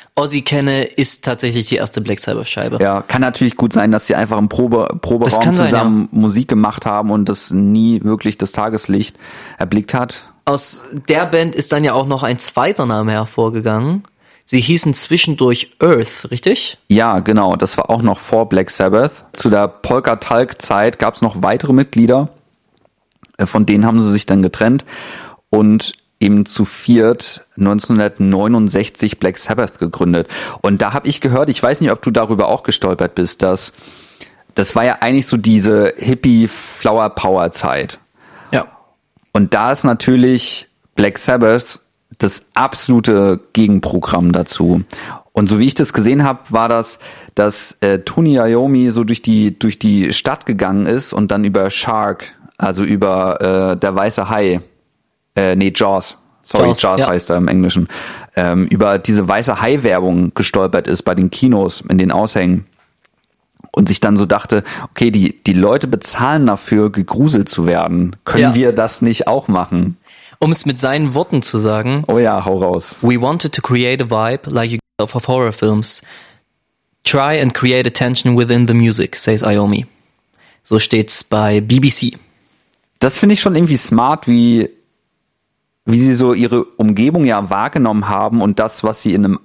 Ozzy kenne, ist tatsächlich die erste Black Sabbath-Scheibe. Ja, kann natürlich gut sein, dass sie einfach im Proberaum zusammen Musik gemacht haben und das nie wirklich das Tageslicht erblickt hat. Aus der Band ist dann ja auch noch ein zweiter Name hervorgegangen. Sie hießen zwischendurch Earth, richtig? Ja, genau. Das war auch noch vor Black Sabbath. Zu der Polka-Talk-Zeit gab es noch weitere Mitglieder. Von denen haben sie sich dann getrennt und eben zu viert 1969 Black Sabbath gegründet. Und da habe ich gehört, ich weiß nicht, ob du darüber auch gestolpert bist, dass das war ja eigentlich so diese Hippie-Flower-Power-Zeit. Ja. Und da ist natürlich Black Sabbath das absolute Gegenprogramm dazu. Und so wie ich das gesehen habe, war das, dass Tony Iommi so durch die Stadt gegangen ist und dann über Shark, also über der weiße Hai, Jaws. Sorry, Jaws ja. Heißt er im Englischen. Über diese weiße Hai-Werbung gestolpert ist bei den Kinos in den Aushängen. Und sich dann so dachte, okay, die Leute bezahlen dafür, gegruselt zu werden. Können wir das nicht auch machen? Um es mit seinen Worten zu sagen. Oh ja, hau raus. We wanted to create a vibe like you get of horror films. Try and create a tension within the music, says Iommi. So steht's bei BBC. Das finde ich schon irgendwie smart, wie sie so ihre Umgebung ja wahrgenommen haben und das, was sie in einem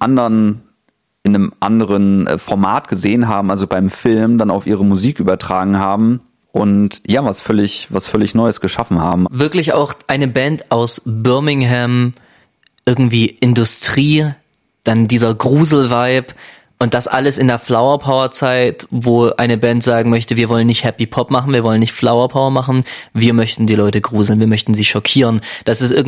anderen Format gesehen haben, also beim Film, dann auf ihre Musik übertragen haben und ja, was völlig Neues geschaffen haben. Wirklich auch eine Band aus Birmingham, irgendwie Industrie, dann dieser Grusel-Vibe und das alles in der Flower Power Zeit, wo eine Band sagen möchte, wir wollen nicht Happy Pop machen, wir wollen nicht Flower Power machen, wir möchten die Leute gruseln, wir möchten sie schockieren. Das ist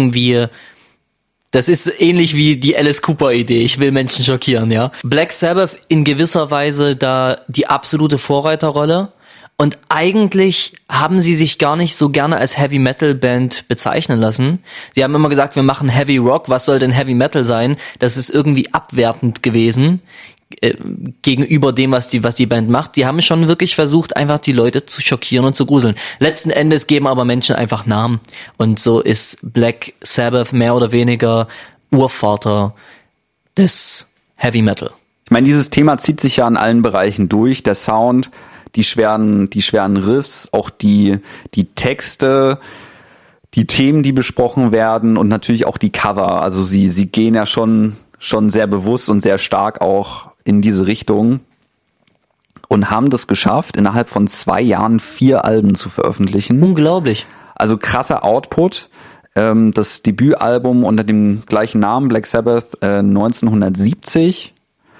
ähnlich wie die Alice Cooper Idee, ich will Menschen schockieren, ja. Black Sabbath in gewisser Weise da die absolute Vorreiterrolle. Und eigentlich haben sie sich gar nicht so gerne als Heavy Metal Band bezeichnen lassen. Sie haben immer gesagt, wir machen Heavy Rock, was soll denn Heavy Metal sein? Das ist irgendwie abwertend gewesen gegenüber dem, was die Band macht. Die haben schon wirklich versucht, einfach die Leute zu schockieren und zu gruseln. Letzten Endes geben aber Menschen einfach Namen. Und so ist Black Sabbath mehr oder weniger Urvater des Heavy Metal. Ich meine, dieses Thema zieht sich ja in allen Bereichen durch. Der Sound, die schweren Riffs, auch die Texte, die Themen, die besprochen werden und natürlich auch die Cover. Also sie gehen ja schon sehr bewusst und sehr stark auch in diese Richtung und haben das geschafft, innerhalb von 2 Jahren 4 Alben zu veröffentlichen. Unglaublich. Also krasser Output. Das Debütalbum unter dem gleichen Namen, Black Sabbath, 1970.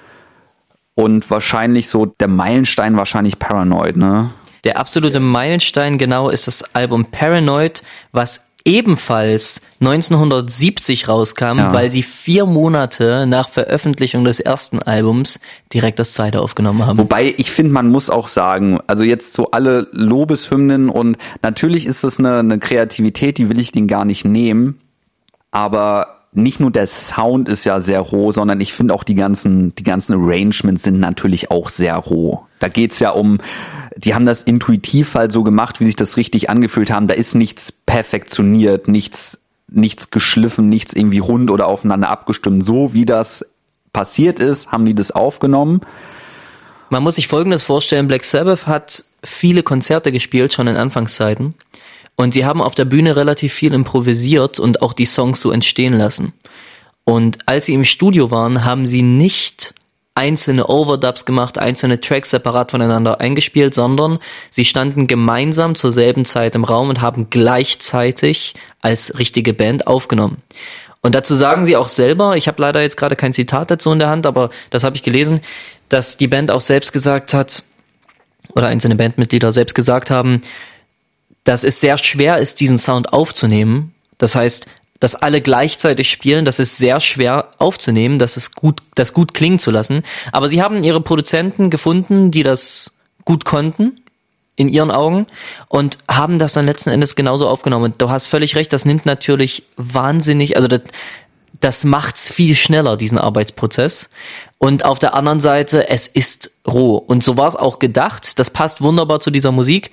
Und wahrscheinlich so der Meilenstein wahrscheinlich Paranoid, ne? Der absolute Meilenstein genau ist das Album Paranoid, was ebenfalls 1970 rauskam, weil sie 4 Monate nach Veröffentlichung des ersten Albums direkt das zweite aufgenommen haben. Wobei ich finde, man muss auch sagen, also jetzt so alle Lobeshymnen und natürlich ist es eine Kreativität, die will ich denen gar nicht nehmen, aber nicht nur der Sound ist ja sehr roh, sondern ich finde auch die ganzen Arrangements sind natürlich auch sehr roh. Da geht's ja die haben das intuitiv halt so gemacht, wie sich das richtig angefühlt haben. Da ist nichts perfektioniert, nichts geschliffen, nichts irgendwie rund oder aufeinander abgestimmt. So wie das passiert ist, haben die das aufgenommen. Man muss sich Folgendes vorstellen, Black Sabbath hat viele Konzerte gespielt, schon in Anfangszeiten. Und sie haben auf der Bühne relativ viel improvisiert und auch die Songs so entstehen lassen. Und als sie im Studio waren, haben sie nicht einzelne Overdubs gemacht, einzelne Tracks separat voneinander eingespielt, sondern sie standen gemeinsam zur selben Zeit im Raum und haben gleichzeitig als richtige Band aufgenommen. Und dazu sagen sie auch selber, ich habe leider jetzt gerade kein Zitat dazu in der Hand, aber das habe ich gelesen, dass die Band auch selbst gesagt hat, oder einzelne Bandmitglieder selbst gesagt haben, dass es sehr schwer ist, diesen Sound aufzunehmen. Das heißt, dass alle gleichzeitig spielen, das ist sehr schwer aufzunehmen, das gut klingen zu lassen. Aber sie haben ihre Produzenten gefunden, die das gut konnten, in ihren Augen, und haben das dann letzten Endes genauso aufgenommen. Und du hast völlig recht, das nimmt natürlich wahnsinnig, also das macht's viel schneller, diesen Arbeitsprozess. Und auf der anderen Seite, es ist roh. Und so war es auch gedacht, das passt wunderbar zu dieser Musik.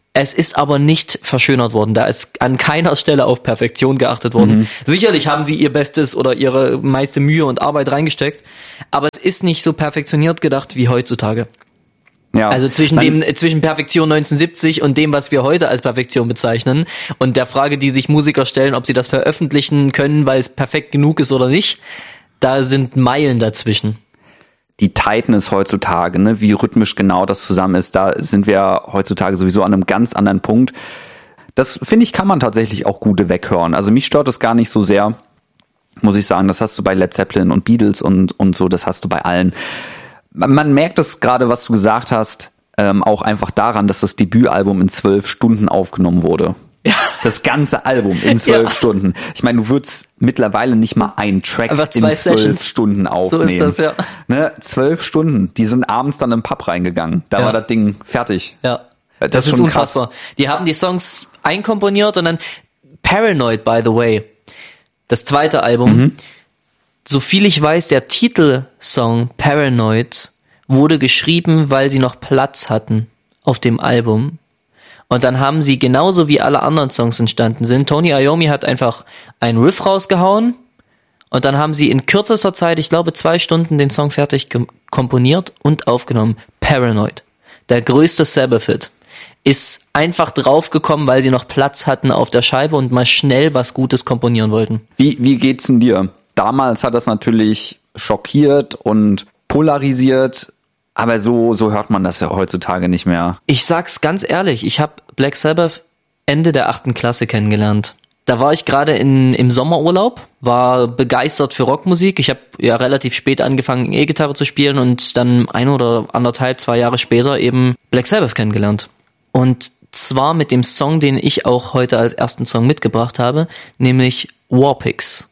Es ist aber nicht verschönert worden. Da ist an keiner Stelle auf Perfektion geachtet worden. Sicherlich haben sie ihr Bestes oder ihre meiste Mühe und Arbeit reingesteckt, aber es ist nicht so perfektioniert gedacht wie heutzutage. Ja. Also zwischen Perfektion 1970 und dem, was wir heute als Perfektion bezeichnen und der Frage, die sich Musiker stellen, ob sie das veröffentlichen können, weil es perfekt genug ist oder nicht, da sind Meilen dazwischen. Die Tightness heutzutage, ne, wie rhythmisch genau das zusammen ist, da sind wir heutzutage sowieso an einem ganz anderen Punkt. Das, finde ich, kann man tatsächlich auch gut weghören. Also mich stört das gar nicht so sehr, muss ich sagen. Das hast du bei Led Zeppelin und Beatles und so, das hast du bei allen. Man merkt es gerade, was du gesagt hast, auch einfach daran, dass das Debütalbum in 12 Stunden aufgenommen wurde. Ja. Das ganze Album in 12 Stunden. Ich meine, du würdest mittlerweile nicht mal einen Track in 12 Stunden aufnehmen. So ist das, ja. Ne? 12 Stunden. Die sind abends dann im Pub reingegangen. Da war das Ding fertig. Ja. Das ist schon unfassbar. Krass. Die haben die Songs einkomponiert und dann Paranoid, by the way. Das zweite Album. Soviel ich weiß, der Titelsong Paranoid wurde geschrieben, weil sie noch Platz hatten auf dem Album. Und dann haben sie, genauso wie alle anderen Songs entstanden sind, Tony Iommi hat einfach einen Riff rausgehauen und dann haben sie in kürzester Zeit, ich glaube 2 Stunden, den Song fertig komponiert und aufgenommen. Paranoid, der größte Sabbath-Hit, ist einfach draufgekommen, weil sie noch Platz hatten auf der Scheibe und mal schnell was Gutes komponieren wollten. Wie geht's denn dir? Damals hat das natürlich schockiert und polarisiert, aber so hört man das ja heutzutage nicht mehr. Ich sag's ganz ehrlich, ich habe Black Sabbath Ende der 8. Klasse kennengelernt. Da war ich gerade im Sommerurlaub, war begeistert für Rockmusik. Ich habe ja relativ spät angefangen, E-Gitarre zu spielen und dann 1 oder 1,5, 2 Jahre später eben Black Sabbath kennengelernt. Und zwar mit dem Song, den ich auch heute als ersten Song mitgebracht habe, nämlich Warpix.